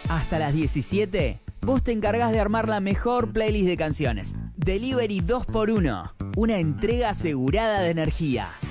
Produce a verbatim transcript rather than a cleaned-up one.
Hasta las diecisiete, vos te encargás de armar la mejor playlist de canciones. Delivery dos por uno, una entrega asegurada de energía.